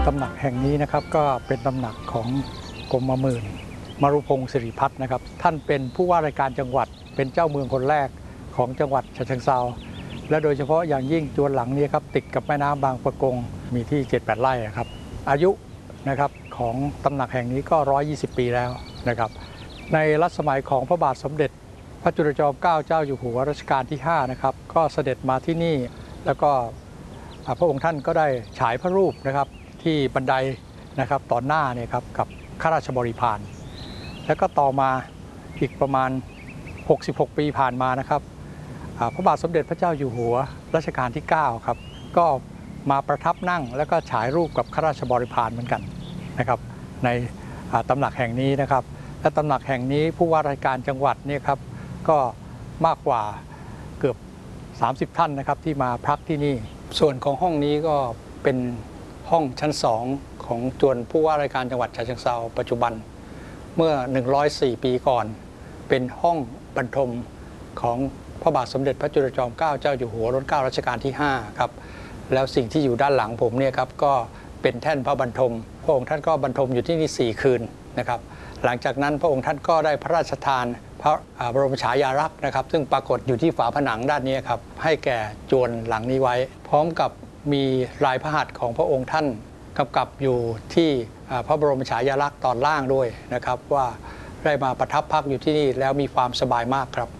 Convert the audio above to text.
ตำหนักแห่งนี้นะครับก็เป็นตำหนักของกรมหมื่นมรุพงศ์สิริพัฒน์นะครับท่านเป็นผู้ว่าราชการจังหวัดเป็นเจ้าเมืองคนแรกของจังหวัดฉะเชิงเทราและโดยเฉพาะอย่างยิ่งจวนหลังนี้ครับติดกับแม่น้ำบางปะกงมีที่ 7-8 ไร่ครับอายุนะครับของตำหนักแห่งนี้ก็120 ปีแล้วนะครับในรัชสมัยของพระบาทสมเด็จพระจุลจอมเกล้าเจ้าอยู่หัวรัชกาลที่5นะครับก็เสด็จมาที่นี่แล้วก็พระองค์ท่านก็ได้ฉายพระรูปนะครับที่บันไดนะครับต่อหน้าเนี่ยครับกับข้าราชบริพารแล้วก็ต่อมาอีกประมาณ66 ปีผ่านมานะครับพระบาทสมเด็จพระเจ้าอยู่หัวรัชกาลที่9ครับก็มาประทับนั่งแล้วก็ฉายรูปกับข้าราชบริพารเหมือนกันนะครับในตำหนักแห่งนี้นะครับและตำหนักแห่งนี้ผู้ว่าราชการจังหวัดเนี่ยครับก็มากกว่าเกือบ30 ท่านนะครับที่มาพักที่นี่ส่วนของห้องนี้ก็เป็นห้องชั้น2ของจวนผู้ว่าราชการจังหวัดฉะเชิงเทราปัจจุบันเมื่อ104 ปีก่อนเป็นห้องบรรทมของพระบาทสมเด็จพระจุลจอมเกล้าเจ้าอยู่หัวรัชกาลรัชกาลที่5ครับแล้วสิ่งที่อยู่ด้านหลังผมเนี่ยครับก็เป็นแท่นพระบรรทมพระองค์ท่านก็บรรทมอยู่ที่นี่4 คืนนะครับหลังจากนั้นพระองค์ท่านก็ได้พระราชทานพระบรมฉายาลักษณ์นะครับซึ่งปรากฏอยู่ที่ฝาผนังด้านนี้ครับให้แก่จวนหลังนี้ไว้พร้อมกับมีลายพระหัตถ์ของพระองค์ท่านกำกับอยู่ที่พระบรมฉายาลักษณ์ตอนล่างด้วยนะครับว่าได้มาประทับพักอยู่ที่นี่แล้วมีความสบายมากครับ